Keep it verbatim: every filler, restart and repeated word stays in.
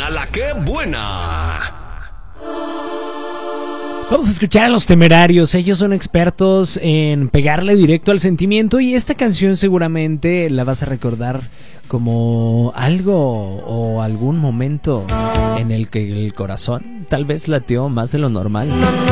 suena la que buena. Vamos a escuchar a Los Temerarios. Ellos son expertos en pegarle directo al sentimiento y esta canción seguramente la vas a recordar como algo o algún momento en el que el corazón tal vez latió más de lo normal.